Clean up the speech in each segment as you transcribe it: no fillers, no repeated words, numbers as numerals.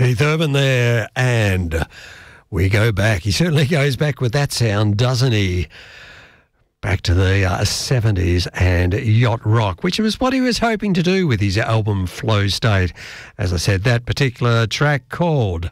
Keith Urban there, and we go back. He certainly goes back with that sound, doesn't he? Back to the 70s and yacht rock, which was what he was hoping to do with his album Flow State. As I said, that particular track called...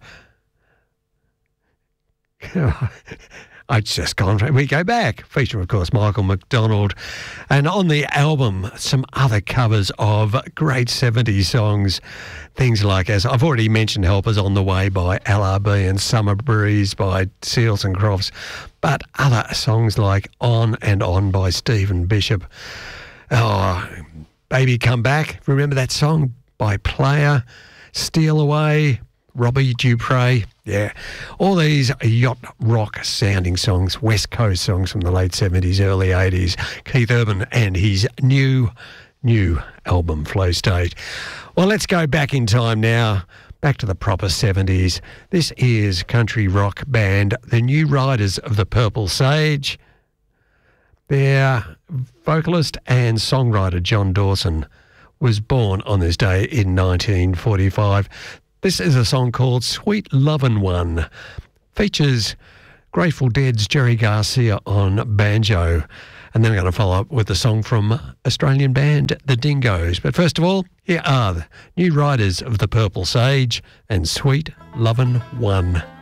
I just can't. We go back. Feature, of course, Michael McDonald. And on the album, some other covers of great 70s songs. Things like, as I've already mentioned, Helpers on the Way by LRB and Summer Breeze by Seals and Crofts. But other songs like On and On by Stephen Bishop. Oh, Baby Come Back. Remember that song by Player? Steal Away, Robbie Dupre. Yeah, all these yacht rock sounding songs, West Coast songs from the late 70s, early 80s. Keith Urban and his new album, Flow State. Well, let's go back in time now, back to the proper 70s. This is country rock band, the New Riders of the Purple Sage. Their vocalist and songwriter, John Dawson, was born on this day in 1945. This is a song called Sweet Lovin' One. Features Grateful Dead's Jerry Garcia on banjo. And then I'm going to follow up with a song from Australian band The Dingoes. But first of all, here are the New Riders of the Purple Sage and Sweet Lovin' One.